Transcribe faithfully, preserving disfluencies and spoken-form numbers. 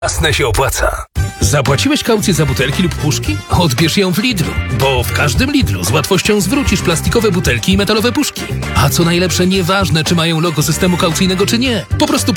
Jasne się opłaca. Zapłaciłeś kaucję za butelki lub puszki? Odbierz ją w Lidlu, bo w każdym Lidlu z łatwością zwrócisz plastikowe butelki i metalowe puszki. A co najlepsze, nieważne czy mają logo systemu kaucyjnego czy nie. Po prostu